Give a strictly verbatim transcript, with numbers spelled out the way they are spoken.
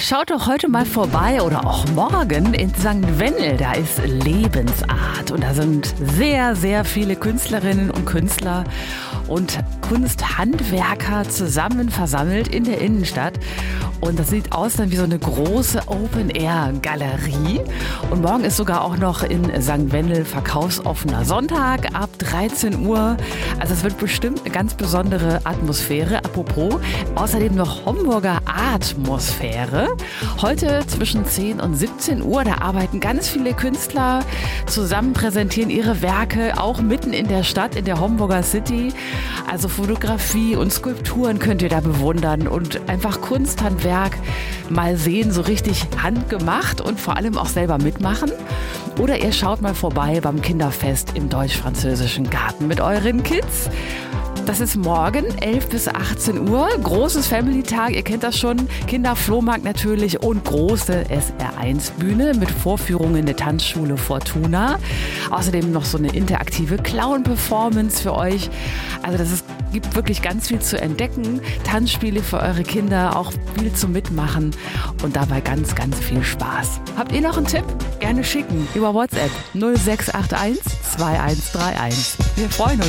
Schaut doch heute mal vorbei oder auch morgen in Sankt Wendel. Da ist Lebensart und da sind sehr, sehr viele Künstlerinnen und Künstler und Kunsthandwerker zusammen versammelt in der Innenstadt. Und das sieht aus dann wie so eine große Open-Air-Galerie. Und morgen ist sogar auch noch in Sankt Wendel verkaufsoffener Sonntag ab dreizehn Uhr. Also es wird bestimmt eine ganz besondere Atmosphäre. Apropos, außerdem noch Homburger Atmosphäre. Heute zwischen zehn und siebzehn Uhr, da arbeiten ganz viele Künstler zusammen, präsentieren ihre Werke, auch mitten in der Stadt, in der Homburger City. Also Fotografie und Skulpturen könnt ihr da bewundern und einfach Kunsthandwerk mal sehen, so richtig handgemacht und vor allem auch selber mitmachen. Oder ihr schaut mal vorbei beim Kinderfest im Deutsch-Französischen Garten mit euren Kids. Das ist morgen, elf bis achtzehn Uhr. Großes Family-Tag, ihr kennt das schon. Kinderflohmarkt natürlich und große S R eins Bühne mit Vorführungen der Tanzschule Fortuna. Außerdem noch so eine interaktive Clown-Performance für euch. Also das ist, gibt wirklich ganz viel zu entdecken. Tanzspiele für eure Kinder, auch viel zum Mitmachen und dabei ganz, ganz viel Spaß. Habt ihr noch einen Tipp? Gerne schicken über WhatsApp null sechs acht eins zwei eins drei eins. Wir freuen uns.